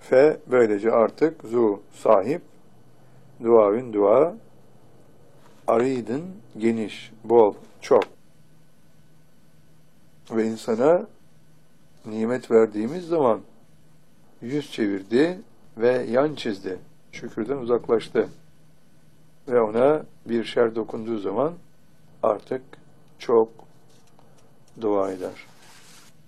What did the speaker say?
Fe böylece artık zu sahip, duavün dua, aridin geniş, bol, çok. Ve insana nimet verdiğimiz zaman yüz çevirdi ve yan çizdi. Şükürden uzaklaştı. Ve ona bir şer dokunduğu zaman artık çok dua eder.